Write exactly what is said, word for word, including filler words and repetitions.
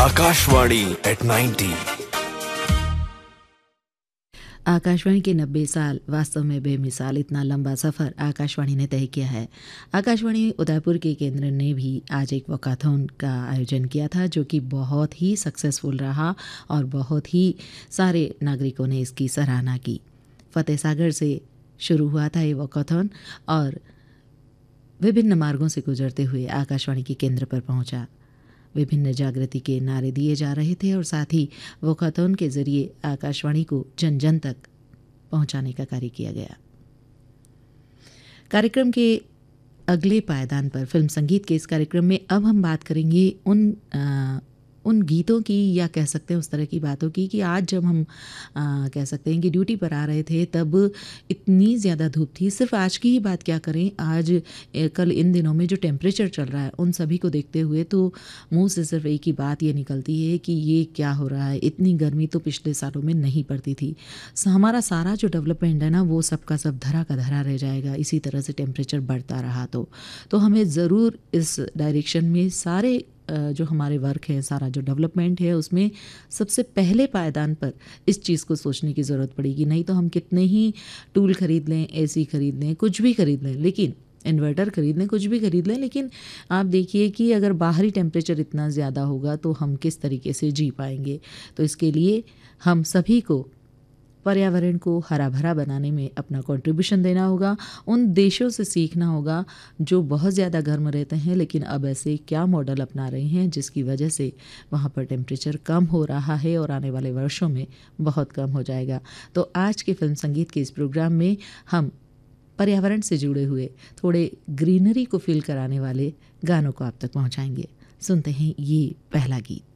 Akashvani eight ninety. Akashvani के नब्बे साल वास्तव में बेमिसाल। इतना लंबा सफ़र आकाशवाणी ने तय किया है। आकाशवाणी उदयपुर के केंद्र ने भी आज एक वॉकाथॉन का आयोजन किया था, जो कि बहुत ही सक्सेसफुल रहा और बहुत ही सारे नागरिकों ने इसकी सराहना की। फतेह सागर से शुरू हुआ था ये वॉकाथॉन और विभिन्न मार्गों से गुजरते हुए आकाशवाणी के केंद्र पर पहुंचा। विभिन्न जागृति के नारे दिए जा रहे थे और साथ ही वॉकाथॉन के ज़रिए आकाशवाणी को जन जन तक पहुंचाने का कार्य किया गया। कार्यक्रम के अगले पायदान पर फिल्म संगीत के इस कार्यक्रम में अब हम बात करेंगे उन आ, उन गीतों की, या कह सकते हैं उस तरह की बातों की कि आज जब हम आ, कह सकते हैं कि ड्यूटी पर आ रहे थे तब इतनी ज़्यादा धूप थी। सिर्फ आज की ही बात क्या करें, आज कल इन दिनों में जो टेम्परेचर चल रहा है उन सभी को देखते हुए तो मुंह से सिर्फ एक ही बात ये निकलती है कि ये क्या हो रहा है। इतनी गर्मी तो पिछले सालों में नहीं पड़ती थी। हमारा सारा जो डेवलपमेंट है ना, वो सब का सब धरा का धरा रह जाएगा इसी तरह से टेम्परेचर बढ़ता रहा तो तो हमें ज़रूर इस डायरेक्शन में सारे जो हमारे वर्क है, सारा जो डेवलपमेंट है, उसमें सबसे पहले पायदान पर इस चीज़ को सोचने की ज़रूरत पड़ेगी। नहीं तो हम कितने ही टूल खरीद लें, एसी खरीद लें, कुछ भी खरीद लें, लेकिन इन्वर्टर खरीद लें, कुछ भी खरीद लें, लेकिन आप देखिए कि अगर बाहरी टेम्परेचर इतना ज़्यादा होगा तो हम किस तरीके से जी पाएंगे। तो इसके लिए हम सभी को पर्यावरण को हरा भरा बनाने में अपना कंट्रीब्यूशन देना होगा। उन देशों से सीखना होगा जो बहुत ज़्यादा गर्म रहते हैं लेकिन अब ऐसे क्या मॉडल अपना रहे हैं जिसकी वजह से वहाँ पर टेम्परेचर कम हो रहा है और आने वाले वर्षों में बहुत कम हो जाएगा। तो आज के फिल्म संगीत के इस प्रोग्राम में हम पर्यावरण से जुड़े हुए थोड़े ग्रीनरी को फील कराने वाले गानों को आप तक पहुँचाएंगे। सुनते हैं ये पहला गीत।